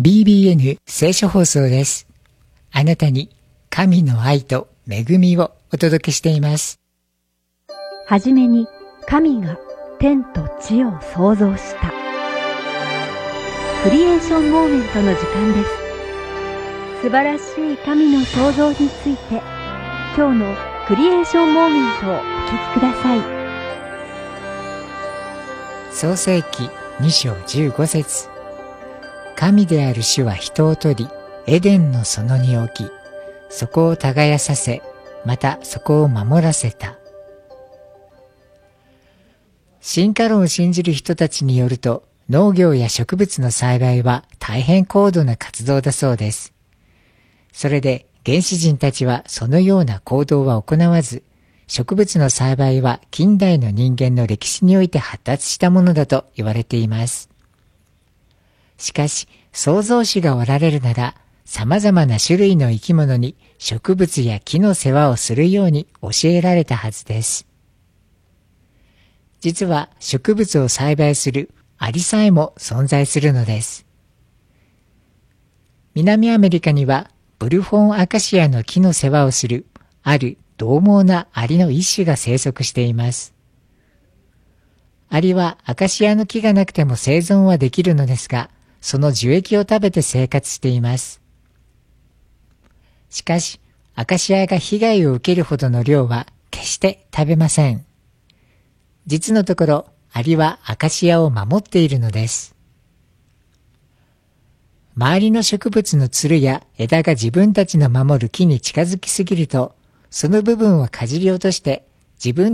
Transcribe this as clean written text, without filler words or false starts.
BBN 聖書放送です。あなたに神の愛と恵みをお届けしています。 はじめに神が天と地を創造した。クリエーションモーメントの時間です。素晴らしい神の創造について、今日のクリエーションモーメントをお聞きください。 創世記2章15節。神である主は人を取り、エデンの園に置き、そこを耕させ、またそこを守らせた。進化論を信じる人たちによると、農業や植物の栽培は大変高度な活動だそうです。それで原始人たちはそのような行動は行わず、植物の栽培は近代の人間の歴史において発達したものだと言われています。しかし、創造主がおられるなら、様々な種類の生き物に植物や木の世話をするように教えられたはずです。実は植物を栽培するアリさえも存在するのです。南アメリカにはブルフォンアカシアの木の世話をするある獰猛なアリの一種が生息しています。アリはアカシアの木がなくても生存はできるのですが、その樹液を食べて生活しています。しかし、アカシアが被害を受けるほどの量は決して食べません。実のところ、アリはアカシアを守っているのです。周りの植物のつるや枝が自分たちの守る木に近づきすぎると、その部分をかじり落として自分